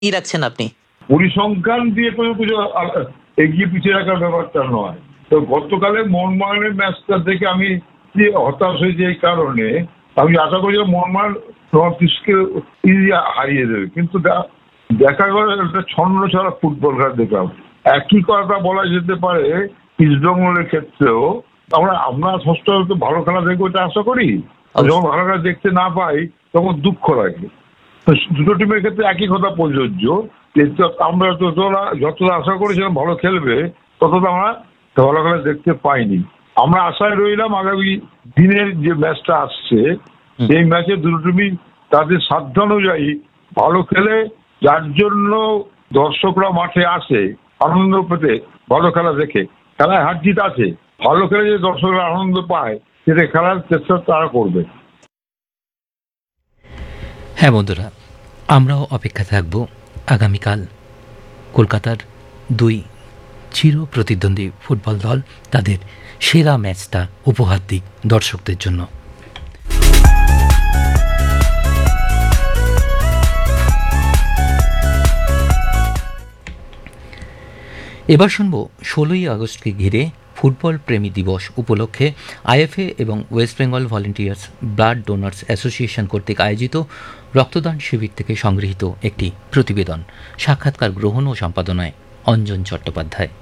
কি রাখছেন আপনি? পরিসংখ্যান দিয়ে কোনো কিছু এগিয়ে পিছিয়ে রাখার ব্যাপারটা নয়। তো গতকালে মোহনবাগানের ম্যাচটা দেখে আমি যে হতাশ হয়েছি এই কারণে, আমি আশা করি যে মোহনবাগান নর্থ ইস্টকে হারিয়ে দেবে, কিন্তু দেখা গেল একটা ছন্ন ছাড়া ফুটবল খেলা দেখলাম। একই কথা বলা যেতে পারে ইস্টবেঙ্গলের ক্ষেত্রেও। আমরা সবসময় ভালো খেলা দেখবো এটা আশা করি, যখন ভালো খেলা দেখতে না পাই তখন দুঃখ লাগে। দুটো টিমের ক্ষেত্রে একই কথা প্রযোজ্য, যে আমরা যতটা আশা করেছিলাম ভালো খেলবে, ততটা আমরা ভালো খেলা দেখতে পাইনি। আমরা আশায় রইলাম আগামী দিনের যে ম্যাচটা আসছে, সেই ম্যাচে দুটো টিমই তাদের সাধ্যানুযায়ী ভালো খেলে, যার জন্য দর্শকরা মাঠে আসে আনন্দ পেতে, ভালো খেলা দেখে। খেলায় হার জিত আছে, ভালো খেলে যে দর্শকরা আনন্দ পায় সেটা খেলার চেষ্টা তারা করবে। হ্যাঁ বন্ধুরা, আমরাও অপেক্ষা থাকব আগামীকাল কলকাতার দুই চির প্রতিদ্বন্দ্বী ফুটবল দল তাদের সেরা ম্যাচটা উপহার দিক দর্শকদের জন্য। এবার শুনব 16ই আগস্টকে ঘিরে ফুটবল প্রেমী দিবস উপলক্ষে আইএফএ এবং West Bengal volunteers blood donors association কর্তৃক আয়োজিত রক্তদান শিবির থেকে সংগৃহীত একটি প্রতিবেদন। সাক্ষাৎকার গ্রহণ ও সম্পাদনায় অঞ্জন চট্টোপাধ্যায়।